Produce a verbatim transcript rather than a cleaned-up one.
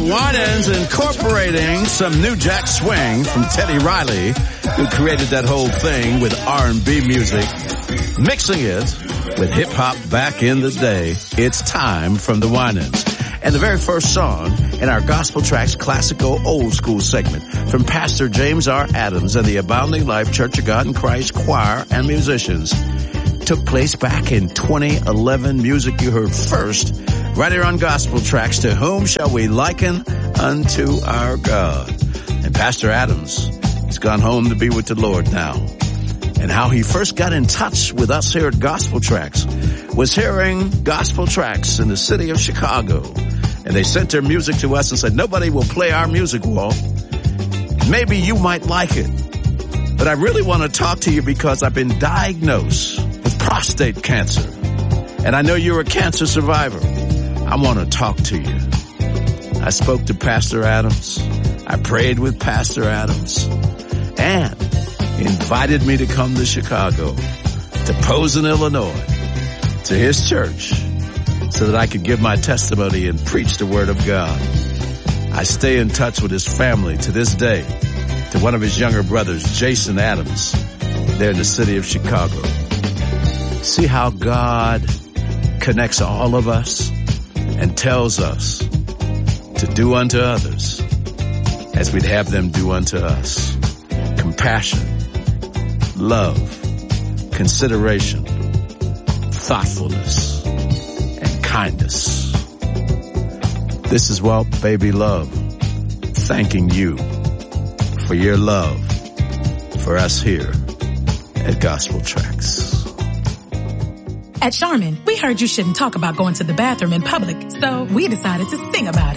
Winans incorporating some new jack swing from Teddy Riley, who created that whole thing with R and B music, mixing it with hip-hop back in the day. It's time from the Winans. And the very first song in our Gospel Tracks Classical Old School segment from Pastor James R. Adams and the Abounding Life Church of God in Christ choir and musicians took place back in twenty eleven. Music you heard first right here on Gospel Tracks. To whom shall we liken unto our God? And Pastor Adams has gone home to be with the Lord now. And how he first got in touch with us here at Gospel Tracks was hearing Gospel Tracks in the city of Chicago. And they sent their music to us and said, nobody will play our music, Walt. Maybe you might like it. But I really want to talk to you because I've been diagnosed with prostate cancer. And I know you're a cancer survivor. I want to talk to you. I spoke to Pastor Adams. I prayed with Pastor Adams. And he invited me to come to Chicago, to Posen, Illinois, to his church, so that I could give my testimony and preach the word of God. I stay in touch with his family to this day, to one of his younger brothers, Jason Adams, there in the city of Chicago. See how God connects all of us and tells us to do unto others as we'd have them do unto us. Compassion, love, consideration, thoughtfulness, and kindness. This is Walt Baby Love thanking you for your love for us here at Gospel Tracks. At Charmin, we heard you shouldn't talk about going to the bathroom in public, so we decided to sing about it.